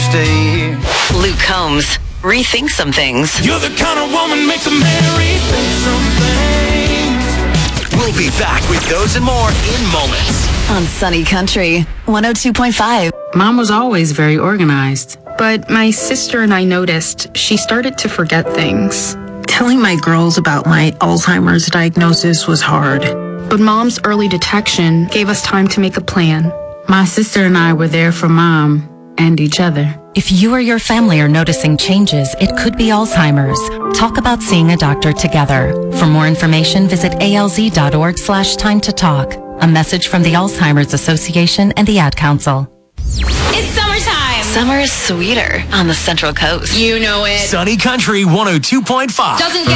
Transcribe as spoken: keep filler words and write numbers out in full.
stay here. Luke Combs, rethink some things. You're the kind of woman make a man rethink some things. We'll be back with those and more in moments. On Sunny Country, one oh two point five. Mom was always very organized, but my sister and I noticed she started to forget things. Telling my girls about my Alzheimer's diagnosis was hard. But Mom's early detection gave us time to make a plan. My sister and I were there for Mom and each other. If you or your family are noticing changes, it could be Alzheimer's. Talk about seeing a doctor together. For more information, visit alz.org slash time to talk. A message from the Alzheimer's Association and the Ad Council. It's summertime. Summer is sweeter on the Central Coast. You know it. Sunny Country one oh two point five. Doesn't get